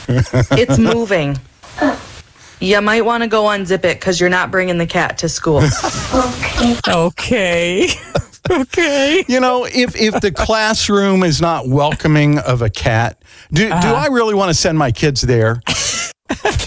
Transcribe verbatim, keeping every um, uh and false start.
It's moving. You might want to go unzip it because you're not bringing the cat to school. Okay. Okay. Okay. You know, if if the classroom is not welcoming of a cat, do, uh-huh. do I really want to send my kids there?